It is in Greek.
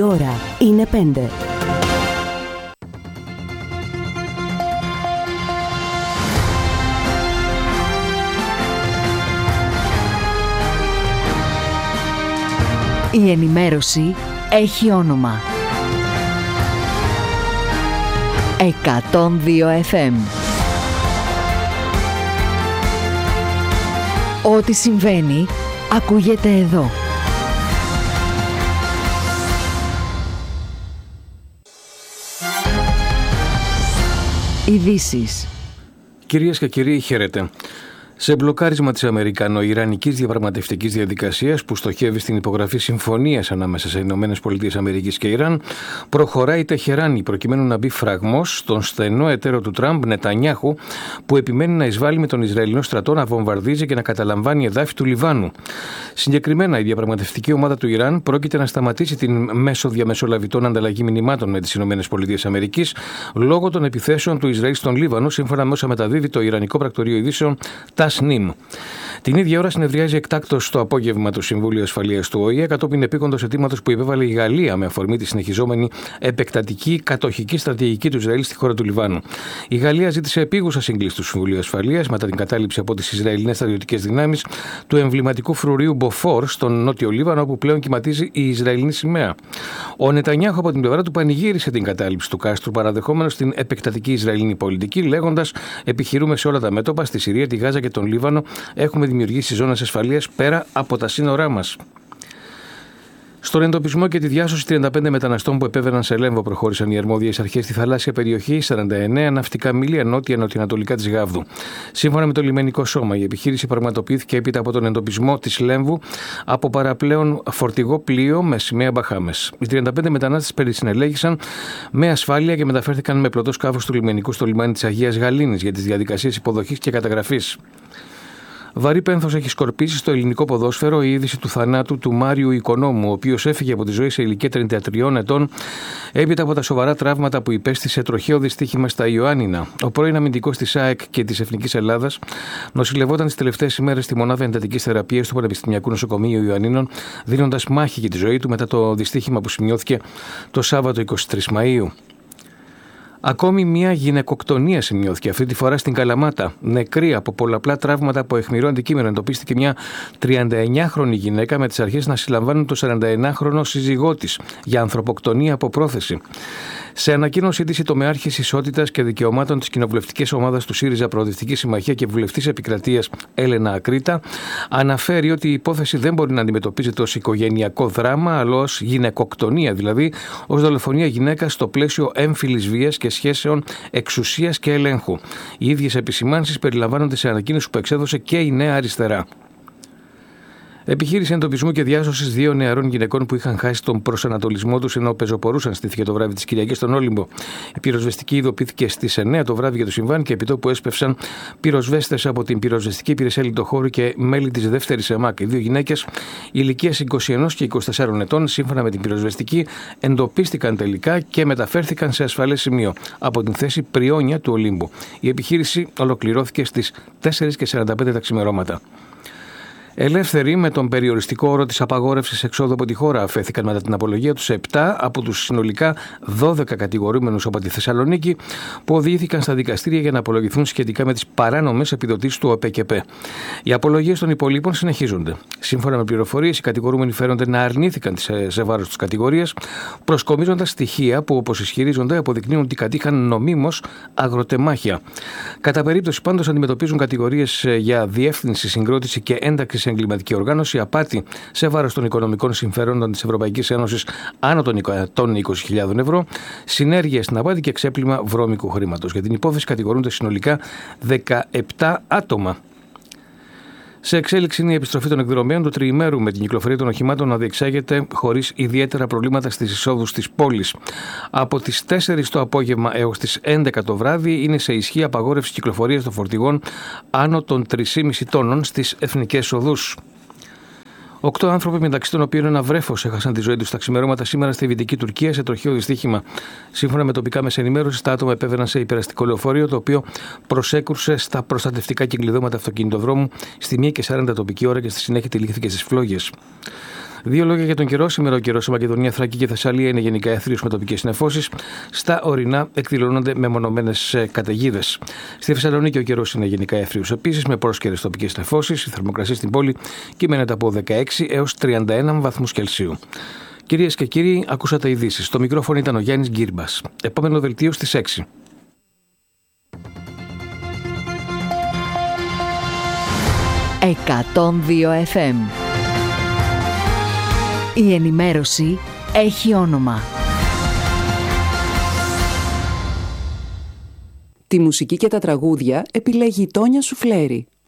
Η ώρα είναι 5. Η ενημέρωση έχει όνομα. 102 FM. Ό,τι συμβαίνει, ακούγεται εδώ. Ειδήσεις. Κυρίες και κύριοι, χαίρετε. Σε μπλοκάρισμα της Αμερικανο-Ιρανικής διαπραγματευτικής διαδικασίας που στοχεύει στην υπογραφή συμφωνίας ανάμεσα σε ΗΠΑ και Ιράν, προχωράει η Τεχεράνη προκειμένου να μπει φραγμός στον στενό εταίρο του Τραμπ, Νετανιάχου, που επιμένει να εισβάλλει με τον Ισραηλινό στρατό να βομβαρδίζει και να καταλαμβάνει εδάφη του Λιβάνου. Συγκεκριμένα, η διαπραγματευτική ομάδα του Ιράν πρόκειται να σταματήσει την μέσω διαμεσολαβητών ανταλλαγή μηνυμάτων με τις ΗΠΑ λόγω των επιθέσεων του Ισραήλ στον Λίβανο, σύμφωνα με όσα μεταδίδει το Ιρανικό Πρακτορείο Ειδήσεων TASNIM. Την ίδια ώρα συνεδριάζει εκτάκτως το απόγευμα του Συμβούλιο Ασφαλείας του ΟΗΕ κατόπιν επίγοντος αιτήματος που υπέβαλε η Γαλλία με αφορμή τη συνεχιζόμενη επεκτατική κατοχική στρατηγική του Ισραήλ στη χώρα του Λιβάνου. Η Γαλλία ζήτησε επίγουσα σύγκληση του Συμβουλίου Ασφαλείας μετά την κατάληψη από τις Ισραηλινές στρατιωτικές δυνάμεις του εμβληματικού φρουρίου Μποφόρ στον νότιο Λίβανο, όπου πλέον κυματίζει η Ισραηλινή σημαία. Ο Νετανιάχου από την πλευρά του πανηγύρισε την κατάληψη του κάστρου, παραδεχόμενος την επεκτατική Ισραηλινή πολιτική, λέγοντας: επιχειρούμε σε όλα τα μέτωπα, στη Συρία, τη Γάζα και τον Λίβανο, έχουμε δημιουργήσει ζώνες ασφαλείας πέρα από τα σύνορά μας. Στον εντοπισμό και τη διάσωση 35 μεταναστών που επέβαιναν σε Λέμβο προχώρησαν οι αρμόδιες αρχές στη θαλάσσια περιοχή 49 ναυτικά μίλια νότια-νοτιοανατολικά της Γάβδου. Σύμφωνα με το λιμενικό σώμα, η επιχείρηση πραγματοποιήθηκε έπειτα από τον εντοπισμό της Λέμβου από παραπλέον φορτηγό πλοίο με σημαία Μπαχάμες. Οι 35 μετανάστες περισυνελέγησαν με ασφάλεια και μεταφέρθηκαν με πλωτό σκάφος του λιμενικού στο λιμάνι της Αγίας Γαλήνης για τις διαδικασίες υποδοχής και καταγραφής. Βαρύ πένθος έχει σκορπίσει στο ελληνικό ποδόσφαιρο η είδηση του θανάτου του Μάριου Οικονόμου, ο οποίος έφυγε από τη ζωή σε ηλικία 33 ετών έπειτα από τα σοβαρά τραύματα που υπέστη σε τροχαίο δυστύχημα στα Ιωάννινα. Ο πρώην αμυντικός της ΑΕΚ και της Εθνικής Ελλάδας νοσηλευόταν τις τελευταίες ημέρες στη μονάδα εντατικής θεραπείας του Πανεπιστημιακού Νοσοκομείου Ιωαννίνων, δίνοντας μάχη για τη ζωή του μετά το δυστύχημα που σημειώθηκε το Σάββατο 23 Μαΐου. Ακόμη μια γυναικοκτονία σημειώθηκε, αυτή τη φορά στην Καλαμάτα. Νεκρή από πολλαπλά τραύματα από αιχμηρό αντικείμενο εντοπίστηκε μια 39χρονη γυναίκα με τις αρχές να συλλαμβάνουν το 41χρονο σύζυγό της για ανθρωποκτονία από πρόθεση. Σε ανακοίνωσή της, η τομεάρχης Ισότητας και Δικαιωμάτων της κοινοβουλευτικής ομάδας του ΣΥΡΙΖΑ Προοδευτική Συμμαχία και βουλευτής επικρατείας Έλενα Ακρίτα αναφέρει ότι η υπόθεση δεν μπορεί να αντιμετωπίζεται ως οικογενειακό δράμα, αλλά ως γυναικοκτονία, δηλαδή ως δολοφονία γυναίκας στο πλαίσιο έμφυλης βίας και σχέσεων εξουσίας και ελέγχου. Οι ίδιες επισημάνσεις περιλαμβάνονται σε ανακοίνωση που εξέδωσε και η Νέα Αριστερά. Επιχείρηση εντοπισμού και διάσωσης 2 νεαρών γυναικών που είχαν χάσει τον προσανατολισμό τους ενώ πεζοπορούσαν στήθηκε το βράδυ της Κυριακής στον Όλυμπο. Η πυροσβεστική ειδοποιήθηκε στις 9 το βράδυ για το συμβάν και επιτόπου έσπευσαν πυροσβέστες από την πυροσβεστική υπηρεσία λιτοχώρου και μέλη της δεύτερης ΕΜΑΚ. Οι 2 γυναίκες ηλικίας 21 και 24 ετών, σύμφωνα με την πυροσβεστική, εντοπίστηκαν τελικά και μεταφέρθηκαν σε ασφαλές σημείο από την θέση Πριόνια του Ολύμπου. Η επιχείρηση ολοκληρώθηκε στις 4:45 τα ξημερώματα. Ελεύθεροι με τον περιοριστικό όρο της απαγόρευσης εξόδου από τη χώρα αφέθηκαν μετά την απολογία τους 7 από τους συνολικά 12 κατηγορούμενους από τη Θεσσαλονίκη που οδηγήθηκαν στα δικαστήρια για να απολογηθούν σχετικά με τις παράνομες επιδοτήσεις του ΟΠΕΚΕΠΕ. Οι απολογίες των υπολείπων συνεχίζονται. Σύμφωνα με πληροφορίες, οι κατηγορούμενοι φέρονται να αρνήθηκαν σε βάρος της κατηγορίας, προσκομίζοντας στοιχεία που, όπως ισχυρίζονται, αποδεικνύουν ότι κατήχαν νομίμως αγροτεμάχια. Κατά περίπτωση, πάντως, αντιμετωπίζουν κατηγορίες για διεύθυνση, συγκρότηση και ένταξη σε εγκληματική οργάνωση, απάτη σε βάρος των οικονομικών συμφέροντων της Ευρωπαϊκής Ένωσης άνω των 120.000 ευρώ, συνέργεια στην απάτη και ξέπλυμα βρώμικου χρήματος. Για την υπόθεση κατηγορούνται συνολικά 17 άτομα. Σε εξέλιξη είναι η επιστροφή των εκδρομέων του τριημέρου με την κυκλοφορία των οχημάτων να διεξάγεται χωρίς ιδιαίτερα προβλήματα στις εισόδους της πόλης. Από τις 4 το απόγευμα έως τις 11 το βράδυ είναι σε ισχύ απαγόρευση κυκλοφορίας των φορτηγών άνω των 3,5 τόνων στις εθνικές οδούς. 8 άνθρωποι, μεταξύ των οποίων ένα βρέφος, έχασαν τη ζωή τους στα ξημερώματα σήμερα στη Δυτική Τουρκία σε τροχαίο δυστύχημα. Σύμφωνα με τοπικά μέσα ενημέρωση, τα άτομα επέβαιναν σε υπεραστικό λεωφορείο, το οποίο προσέκρουσε στα προστατευτικά κυκλειδώματα αυτοκινητοδρόμου στη 1:40 τοπική ώρα και στη συνέχεια τυλίχθηκε στις φλόγες. Δύο λόγια για τον καιρό. Σήμερα ο καιρός σε Μακεδονία, Θράκη και Θεσσαλία είναι γενικά αιθρίος με τοπικές νεφώσεις. Στα ορεινά εκδηλώνονται μεμονωμένες καταιγίδες. Στη Θεσσαλονίκη ο καιρός είναι γενικά αιθρίος επίσης, με πρόσκαιρες τοπικές νεφώσεις. Η θερμοκρασία στην πόλη κυμαίνεται από 16 έως 31 βαθμούς Κελσίου. Κυρίες και κύριοι, ακούσατε ειδήσεις. Στο μικρόφωνο ήταν ο Γιάννης Γκύρμπας. Επόμενο δελτίο στις 6. «102 FM». Η ενημέρωση έχει όνομα. Τη μουσική και τα τραγούδια επιλέγει η Τόνια Σουφλέρη.